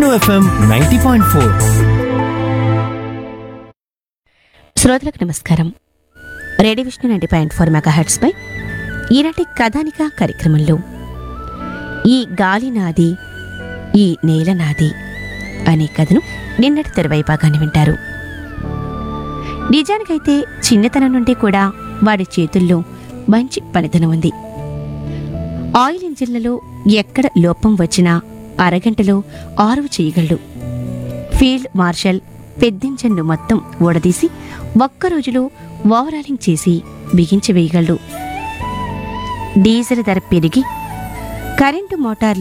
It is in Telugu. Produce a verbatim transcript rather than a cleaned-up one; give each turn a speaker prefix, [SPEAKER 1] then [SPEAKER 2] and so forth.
[SPEAKER 1] Vishnu FM ninety point four.
[SPEAKER 2] శ్రోతలకు నమస్కారం. Radio Vishnu ninety point four mega hertz పై ఈనాటి కథానిక కార్యక్రమంలో ఈ గాలి నాది, ఈ నేల నాది అనే కథను నిన్నటి తెరవై భాగాన్ని వింటారు. నిజానికైతే చిన్నతనం నుండి కూడా వాడి చేతుల్లో మంచి పనితనం ఉంది. ఆయిల్ ఇంజిన్లలో ఎక్కడ లోపం వచ్చినా అరగంటలో ఆరువు చేయగలడు. ఫీల్డ్ మార్షల్ పెద్దింజన్ను మొత్తం ఓడదీసి ఒక్కరోజులో ఓవరాలింగ్ చేసి బిగించి వేయగలడు. డీజిల్ ధర పెరిగి కరెంటు మోటార్లు